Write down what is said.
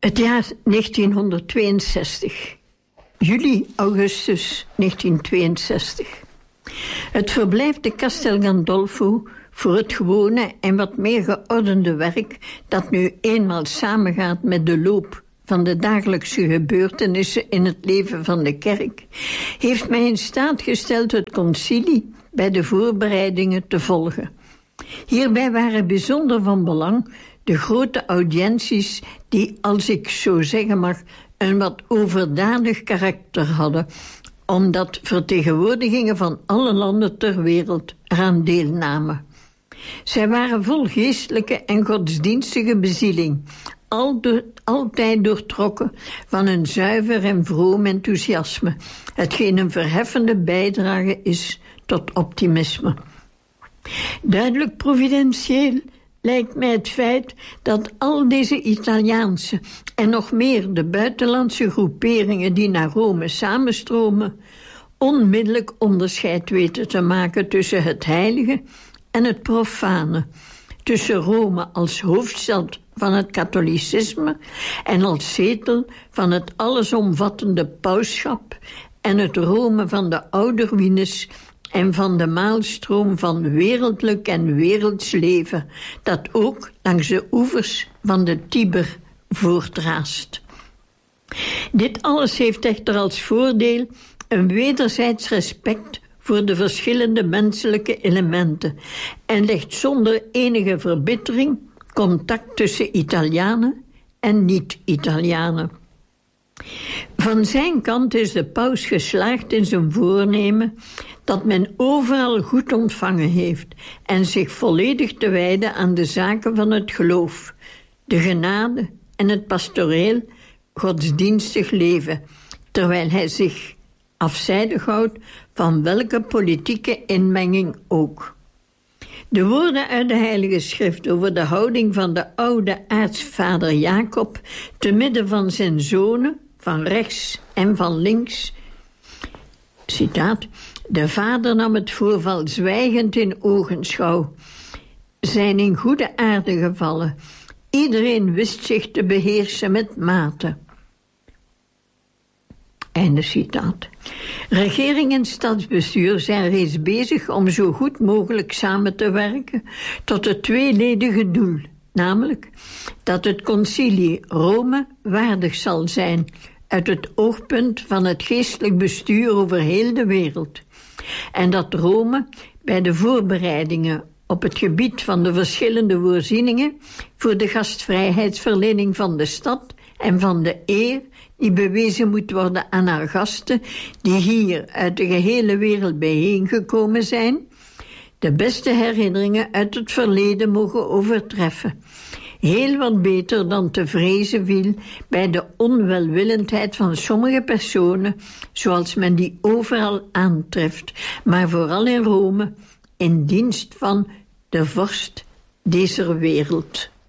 Het jaar 1962. Juli-augustus 1962. Het verblijf de Castel Gandolfo voor het gewone en wat meer geordende werk dat nu eenmaal samengaat met de loop van de dagelijkse gebeurtenissen in het leven van de kerk, heeft mij in staat gesteld het concilie bij de voorbereidingen te volgen. Hierbij waren bijzonder van belang de grote audiënties die, als ik zo zeggen mag, een wat overdadig karakter hadden, omdat vertegenwoordigingen van alle landen ter wereld eraan deelnamen. Zij waren vol geestelijke en godsdienstige bezieling, altijd doortrokken van een zuiver en vroom enthousiasme, hetgeen een verheffende bijdrage is tot optimisme. Duidelijk providentieel lijkt mij het feit dat al deze Italiaanse en nog meer de buitenlandse groeperingen die naar Rome samenstromen, onmiddellijk onderscheid weten te maken tussen het heilige en het profane, tussen Rome als hoofdstad van het katholicisme en als zetel van het allesomvattende pausschap en het Rome van de ouderwines en van de maalstroom van wereldlijk en werelds leven, dat ook langs de oevers van de Tiber voortraast. Dit alles heeft echter als voordeel een wederzijds respect voor de verschillende menselijke elementen en legt zonder enige verbittering contact tussen Italianen en niet-Italianen. Van zijn kant is de paus geslaagd in zijn voornemen dat men overal goed ontvangen heeft en zich volledig te wijden aan de zaken van het geloof, de genade en het pastoreel godsdienstig leven, terwijl hij zich afzijdig houdt van welke politieke inmenging ook. De woorden uit de Heilige Schrift over de houding van de oude aartsvader Jacob te midden van zijn zonen, van rechts en van links. Citaat: de vader nam het voorval zwijgend in ogenschouw, zijn in goede aarde gevallen. Iedereen wist zich te beheersen met mate. Einde citaat. Regering en stadsbestuur zijn reeds bezig om zo goed mogelijk samen te werken tot het tweeledige doel, namelijk dat het concilie Rome waardig zal zijn uit het oogpunt van het geestelijk bestuur over heel de wereld, en dat Rome bij de voorbereidingen op het gebied van de verschillende voorzieningen voor de gastvrijheidsverlening van de stad en van de eer die bewezen moet worden aan haar gasten die hier uit de gehele wereld bijeengekomen zijn, de beste herinneringen uit het verleden mogen overtreffen. Heel wat beter dan te vrezen viel bij de onwelwillendheid van sommige personen, zoals men die overal aantreft, maar vooral in Rome, in dienst van de vorst deze wereld.